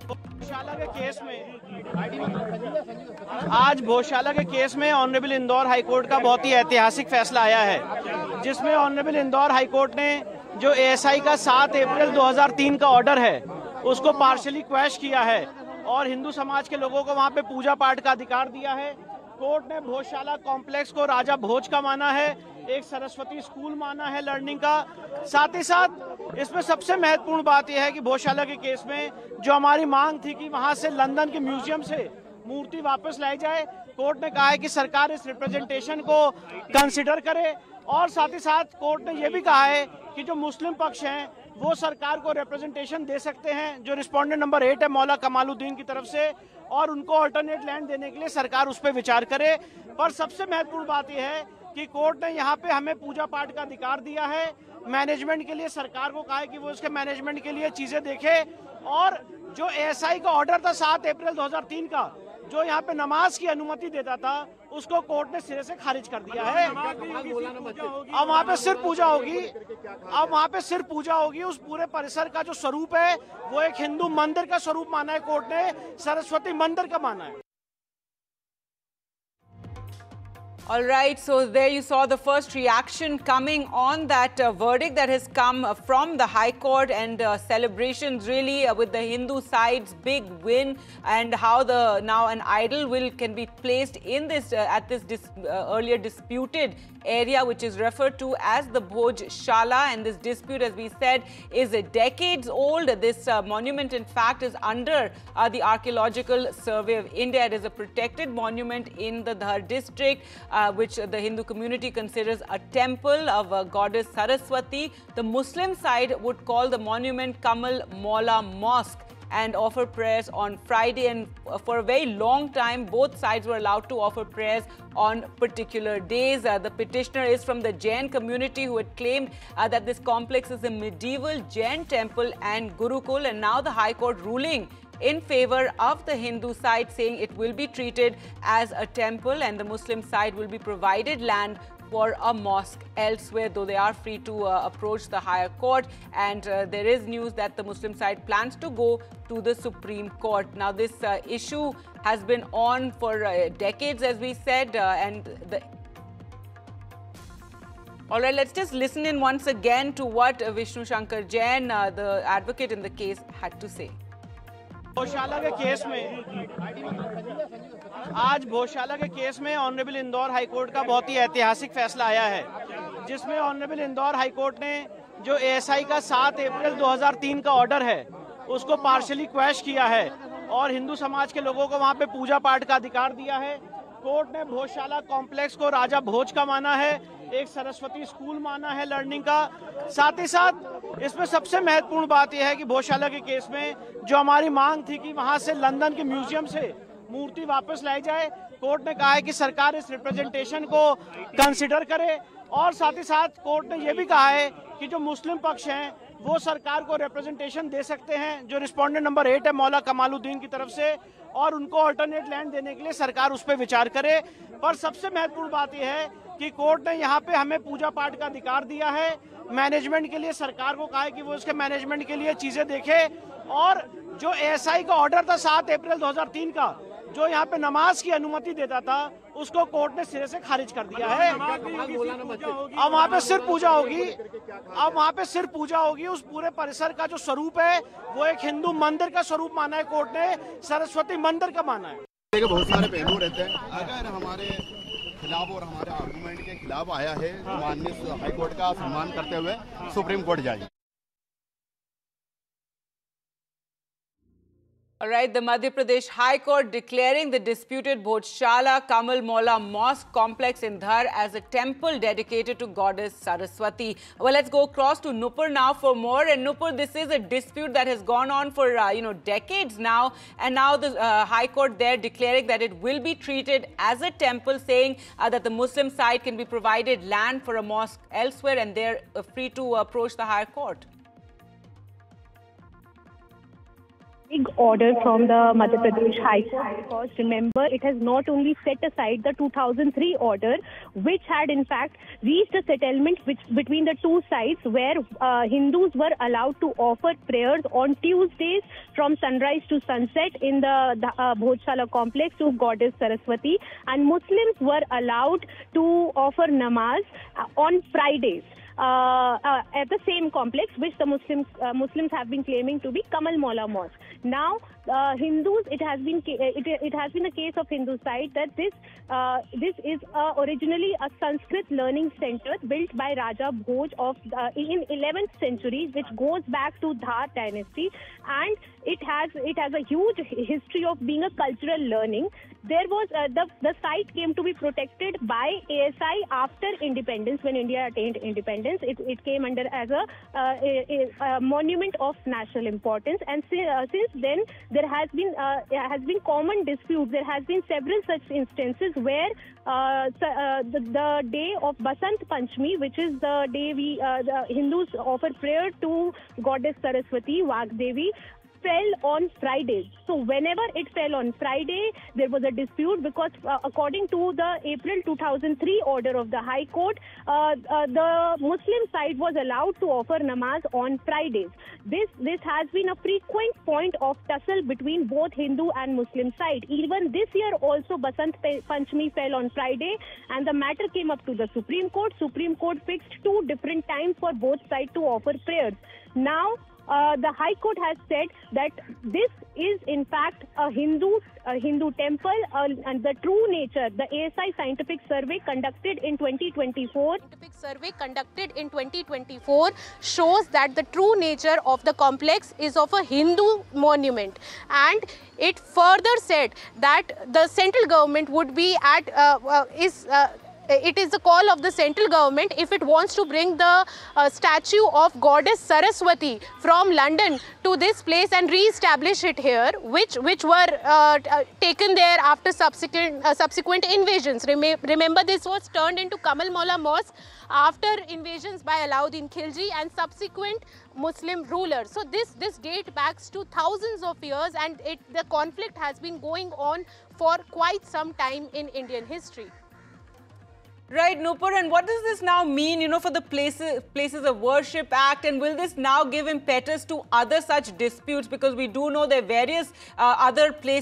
आज भोजशाला के केस में ऑनरेबल इंदौर हाईकोर्ट का बहुत ही ऐतिहासिक फैसला आया है, जिसमें ऑनरेबल इंदौर हाईकोर्ट ने जो एएसआई का 7 अप्रैल 2003 का ऑर्डर है उसको पार्शली क्वैश किया है और हिंदू समाज के लोगों को वहां पे पूजा पाठ का अधिकार दिया है। कोर्ट ने भोजशाला कॉम्प्लेक्स को राजा भोज का माना है, एक सरस्वती स्कूल माना है लर्निंग का। साथ ही साथ इसमें सबसे महत्वपूर्ण बात यह है कि भोजशाला के केस में जो हमारी मांग थी कि वहां से लंदन के म्यूजियम से मूर्ति वापस लाई जाए, कोर्ट ने कहा है कि सरकार इस रिप्रेजेंटेशन को कंसिडर करे। और साथ ही साथ कोर्ट ने यह भी कहा है कि जो मुस्लिम पक्ष हैं वो सरकार को रिप्रेजेंटेशन दे सकते हैं, जो रिस्पोंडेंट नंबर 8 है मौला कमालुद्दीन की तरफ से, और उनको अल्टरनेट लैंड देने के लिए सरकार उस पर विचार करे। पर सबसे महत्वपूर्ण बात यह है कि कोर्ट ने यहाँ पे हमें पूजा पाठ का अधिकार दिया है। मैनेजमेंट के लिए सरकार को कहा है कि वो उसके मैनेजमेंट के लिए चीजें देखे। और जो एएसआई का ऑर्डर था 7 अप्रैल 2003 का, जो यहाँ पे नमाज की अनुमति देता था, उसको कोर्ट ने सिरे से खारिज कर दिया है। अब वहाँ पे सिर्फ पूजा होगी, उस पूरे परिसर का जो स्वरूप है वो एक हिंदू मंदिर का स्वरूप माना है कोर्ट ने, सरस्वती मंदिर का माना है। All right, so there you saw the first reaction coming on that verdict that has come from the High Court, and celebrations really with the Hindu side's big win, and how now an idol can be placed in this at this earlier disputed area, which is referred to as the Bhojshala. And this dispute, as we said, is decades old. This monument, in fact, is under the Archaeological Survey of India. It is a protected monument in the Dhar district, which the Hindu community considers a temple of goddess Saraswati. The Muslim side would call the monument Kamal Maula Mosque and offer prayers on Friday. And for a very long time, both sides were allowed to offer prayers on particular days. The petitioner is from the Jain community, who had claimed that this complex is a medieval Jain temple and Gurukul. And now the High Court ruling in favor of the Hindu side, saying it will be treated as a temple and the Muslim side will be provided land for a mosque elsewhere, though they are free to approach the higher court. And there is news that the Muslim side plans to go to the Supreme Court. Now, this issue has been on for decades, as we said, All right, let's just listen in once again to what Vishnu Shankar Jain, the advocate in the case, had to say. Bhojshala के case में आज भोजशाला के case में honourable Indore high court का बहुत ही ऐतिहासिक फैसला आया है, जिसमें ऑनरेबल इंदौर हाईकोर्ट ने जो एएसआई का 7 अप्रैल 2003 का ऑर्डर है उसको पार्शली क्वैश किया है और हिंदू समाज के लोगों को वहां पे पूजा पाठ का अधिकार दिया है। कोर्ट ने भोजशाला कॉम्प्लेक्स को राजा भोज का माना है, एक सरस्वती स्कूल माना है लर्निंग का। साथ ही साथ इसमें सबसे महत्वपूर्ण बात यह है कि भोजशाला के केस में जो हमारी मांग थी कि वहां से लंदन के म्यूजियम से मूर्ति वापस लाई जाए, कोर्ट ने कहा है कि सरकार इस रिप्रेजेंटेशन को कंसिडर करे। और साथ ही साथ कोर्ट ने यह भी कहा है कि जो मुस्लिम पक्ष हैं वो सरकार को रिप्रेजेंटेशन दे सकते हैं, जो रिस्पोंडेंट नंबर 8 है मौला कमालुद्दीन की तरफ से, और उनको अल्टरनेट लैंड देने के लिए सरकार उस पर विचार करे। पर सबसे महत्वपूर्ण बात यह है कि कोर्ट ने यहाँ पे हमें पूजा पाठ का अधिकार दिया है। मैनेजमेंट के लिए सरकार को कहा है कि वो उसके मैनेजमेंट के लिए चीजें देखे। और जो एएसआई का ऑर्डर था 7 अप्रैल 2003 का, जो यहाँ पे नमाज की अनुमति देता था, उसको कोर्ट ने सिरे से खारिज कर दिया है। अब वहाँ पे सिर्फ पूजा होगी, उस पूरे परिसर का जो स्वरूप है वो एक हिंदू मंदिर का स्वरूप माना है कोर्ट ने, सरस्वती मंदिर का माना है। बहुत सारे पहलू रहते हैं, अगर हमारे खिलाफ और हमारे आर्गुमेंट के खिलाफ आया है तो माननीय हाईकोर्ट का सम्मान करते हुए सुप्रीम कोर्ट जाएगी। All right, the Madhya Pradesh High Court declaring the disputed Bhojshala Kamal Maula Mosque complex in Dhar as a temple dedicated to goddess Saraswati. Well, let's go across to Nupur now for more. And Nupur, this is a dispute that has gone on for decades now, and now the High Court there declaring that it will be treated as a temple, saying that the Muslim side can be provided land for a mosque elsewhere, and they're free to approach the Higher Court. Big order from the Madhya Pradesh High Court, because remember, it has not only set aside the 2003 order, which had in fact reached a settlement between the two sides, where Hindus were allowed to offer prayers on Tuesdays from sunrise to sunset in the Bhojshala complex to Goddess Saraswati, and Muslims were allowed to offer namaz on Fridays. At the same complex, which the Muslims have been claiming to be Kamal Maula Mosque. Now, Hindus, it has been a case of Hindu side that this is originally a Sanskrit learning center built by Raja Bhoj in 11th century, which goes back to Dhar dynasty, and it has a huge history of being a cultural learning. There was the site came to be protected by ASI after independence. When India attained independence, it came under as a monument of national importance, and since then there has been common disputes. There has been several such instances where the day of Basant Panchami, which is the day the Hindus offer prayer to Goddess Saraswati, Vagdevi, fell on Fridays. So whenever it fell on Friday, there was a dispute, because according to the April 2003 order of the High Court, the Muslim side was allowed to offer namaz on Fridays. This has been a frequent point of tussle between both Hindu and Muslim side. Even this year also Basant Panchami fell on Friday, and the matter came up to the Supreme Court. Supreme Court fixed 2 different times for both sides to offer prayers. Now, the High Court has said that this is in fact a Hindu temple, and the true nature, the ASI scientific survey conducted in 2024. Scientific survey conducted in 2024 shows that the true nature of the complex is of a Hindu monument, and it further said that the central government would be it is the call of the central government if it wants to bring the statue of Goddess Saraswati from London to this place and re-establish it here, which were taken there after subsequent invasions. Remember, this was turned into Kamal Maula Mosque after invasions by Alauddin Khilji and subsequent Muslim rulers. So this dates back to thousands of years, and the conflict has been going on for quite some time in Indian history. Right, Nupur, and what does this now mean, for the Places of Worship Act, and will this now give impetus to other such disputes? Because we do know there are various other places